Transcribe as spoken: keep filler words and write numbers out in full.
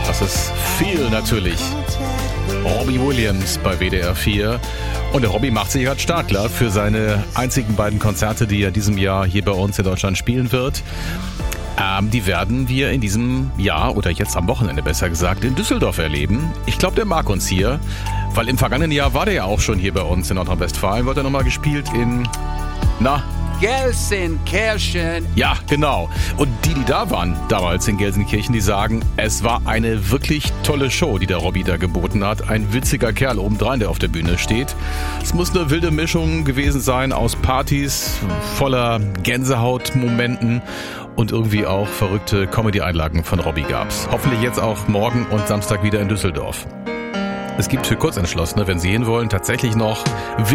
Das ist viel natürlich. Robbie Williams bei W D R vier. Und der Robbie macht sich halt stark klar für seine einzigen beiden Konzerte, die er in diesem Jahr hier bei uns in Deutschland spielen wird. Ähm, die werden wir in diesem Jahr oder jetzt am Wochenende besser gesagt in Düsseldorf erleben. Ich glaube, der mag uns hier, weil im vergangenen Jahr war der ja auch schon hier bei uns in Nordrhein-Westfalen. Wird er nochmal gespielt in, na... Gelsenkirchen. Ja, genau. Und die, die da waren damals in Gelsenkirchen, die sagen, es war eine wirklich tolle Show, die der Robbie da geboten hat. Ein witziger Kerl obendrein, der auf der Bühne steht. Es muss eine wilde Mischung gewesen sein aus Partys, voller Gänsehautmomenten und irgendwie auch verrückte Comedy-Einlagen von Robbie gab's. Hoffentlich jetzt auch morgen und Samstag wieder in Düsseldorf. Es gibt für Kurzentschlossene, wenn Sie hinwollen, tatsächlich noch